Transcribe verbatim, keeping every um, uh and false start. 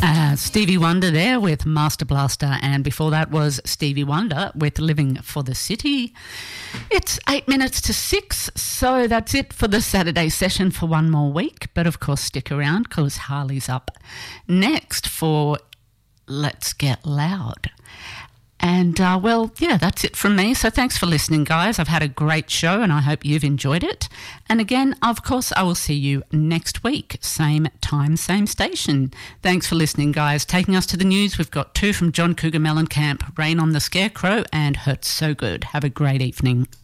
Uh, Stevie Wonder there with Master Blaster, and before that was Stevie Wonder with Living for the City. It's eight minutes to six, so that's it for the Saturday session for one more week. But of course, stick around because Harley's up next for Let's Get Loud. And, uh, well, yeah, that's it from me. So thanks for listening, guys. I've had a great show and I hope you've enjoyed it. And again, of course, I will see you next week. Same time, same station. Thanks for listening, guys. Taking us to the news, we've got two from John Cougar Mellencamp, Rain on the Scarecrow and Hurts So Good. Have a great evening.